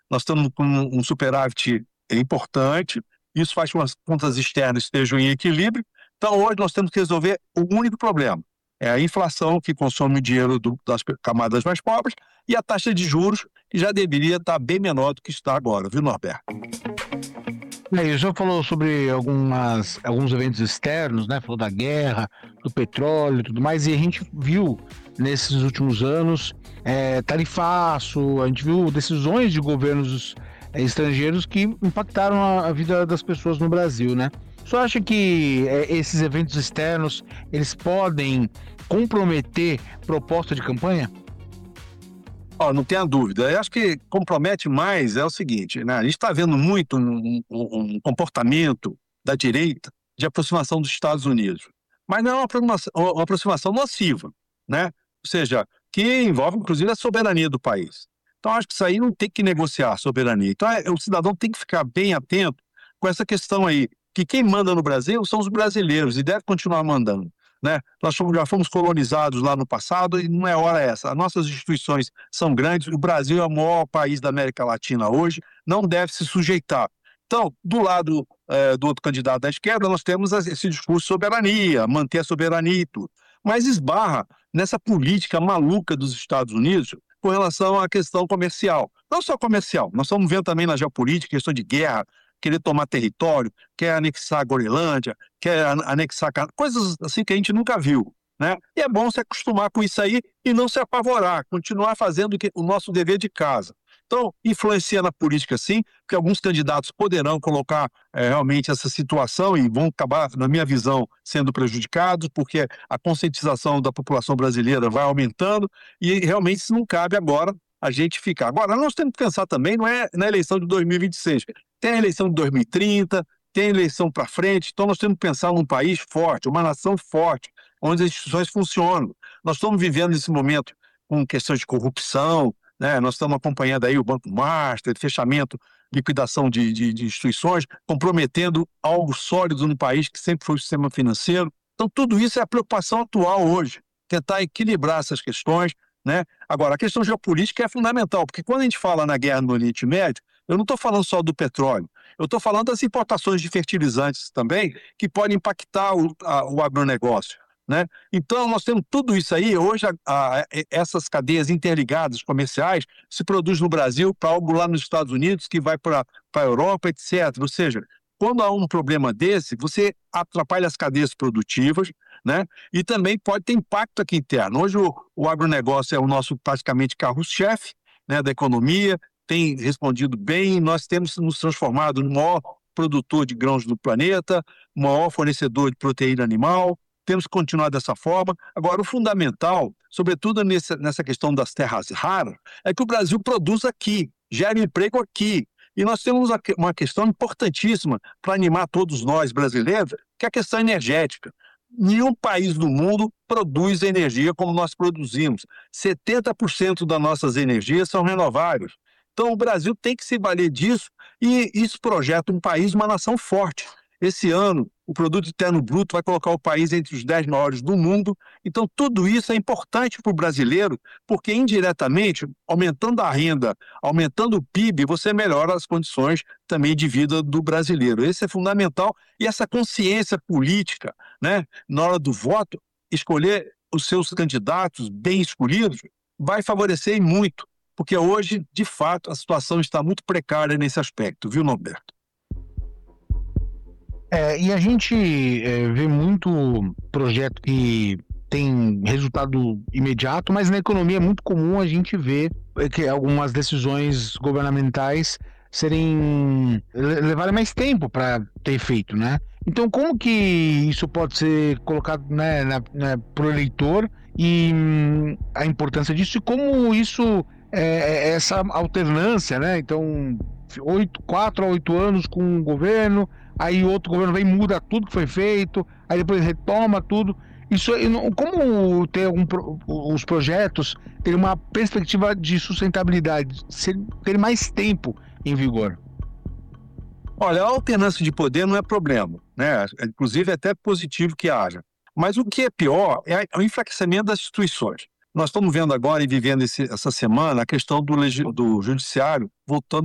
nós estamos com um superávit importante, isso faz com que as contas externas estejam em equilíbrio. Então, hoje nós temos que resolver o único problema, é a inflação que consome o dinheiro das camadas mais pobres e a taxa de juros, que já deveria estar bem menor do que está agora, viu, Norberto? O senhor falou sobre alguns eventos externos, né? Falou da guerra, do petróleo e tudo mais, e a gente viu nesses últimos anos tarifaço, a gente viu decisões de governos estrangeiros que impactaram a vida das pessoas no Brasil, né? O senhor acha que esses eventos externos, eles podem comprometer proposta de campanha? Não tenha dúvida. Eu acho que compromete mais é o seguinte, né? A gente está vendo muito um comportamento da direita de aproximação dos Estados Unidos, mas não é uma aproximação nociva, né? Ou seja, que envolve inclusive a soberania do país. Então, acho que isso aí não tem que negociar a soberania. Então, o cidadão tem que ficar bem atento com essa questão aí, que quem manda no Brasil são os brasileiros e deve continuar mandando, né? Já fomos colonizados lá no passado e não é hora essa. As nossas instituições são grandes, o Brasil é o maior país da América Latina hoje, não deve se sujeitar. Então, do lado do outro candidato da esquerda, nós temos esse discurso de soberania, manter a soberania e tudo. Mas esbarra nessa política maluca dos Estados Unidos com relação à questão comercial. Não só comercial, nós estamos vendo também na geopolítica, questão de guerra, querer tomar território, quer anexar a Groenlândia, quer anexar coisas assim que a gente nunca viu, né? E é bom se acostumar com isso aí e não se apavorar, continuar fazendo o nosso dever de casa. Então, influencia na política sim, porque alguns candidatos poderão colocar realmente essa situação e vão acabar, na minha visão, sendo prejudicados, porque a conscientização da população brasileira vai aumentando e realmente isso não cabe agora a gente ficar. Agora, nós temos que pensar também, não é na eleição de 2026, tem a eleição de 2030, tem a eleição para frente, então nós temos que pensar num país forte, uma nação forte, onde as instituições funcionam. Nós estamos vivendo nesse momento com questões de corrupção, né? Nós estamos acompanhando aí o Banco Master, fechamento, liquidação de instituições, comprometendo algo sólido no país que sempre foi o sistema financeiro. Então tudo isso é a preocupação atual hoje, tentar equilibrar essas questões, né? Agora, a questão geopolítica é fundamental, porque quando a gente fala na guerra no Oriente Médio, eu não estou falando só do petróleo, eu estou falando das importações de fertilizantes também, que podem impactar o agronegócio, né? Então, nós temos tudo isso aí. Hoje, essas cadeias interligadas comerciais se produzem no Brasil para algo lá nos Estados Unidos, que vai para a Europa, etc. Ou seja, quando há um problema desse, você atrapalha as cadeias produtivas, né? E também pode ter impacto aqui interno. Hoje, o agronegócio é o nosso praticamente carro-chefe, né, da economia, tem respondido bem, nós temos nos transformado no maior produtor de grãos do planeta, maior fornecedor de proteína animal, temos que continuar dessa forma. Agora, o fundamental, sobretudo nessa questão das terras raras, é que o Brasil produz aqui, gera emprego aqui. E nós temos uma questão importantíssima para animar todos nós brasileiros, que é a questão energética. Nenhum país do mundo produz energia como nós produzimos. 70% das nossas energias são renováveis. Então, o Brasil tem que se valer disso e isso projeta um país, uma nação forte. Esse ano, o Produto Interno Bruto vai colocar o país entre os 10 maiores do mundo. Então, tudo isso é importante para o brasileiro, porque indiretamente, aumentando a renda, aumentando o PIB, você melhora as condições também de vida do brasileiro. Esse é fundamental. E essa consciência política, né, na hora do voto, escolher os seus candidatos bem escolhidos, vai favorecer muito. Porque hoje, de fato, a situação está muito precária nesse aspecto, viu, Norberto? E a gente vê muito projeto que tem resultado imediato, mas na economia é muito comum a gente ver que algumas decisões governamentais levarem mais tempo para ter efeito, né? Então, como que isso pode ser colocado, né, para o eleitor e a importância disso e como isso essa alternância, né? Então, 4 a 8 anos com um governo, aí outro governo vem e muda tudo que foi feito, aí depois retoma tudo. Isso, como ter os projetos ter uma perspectiva de sustentabilidade, ter mais tempo em vigor? Olha, a alternância de poder não é problema, né? Inclusive é até positivo que haja. Mas o que é pior é o enfraquecimento das instituições. Nós estamos vendo agora e vivendo essa semana a questão do judiciário voltando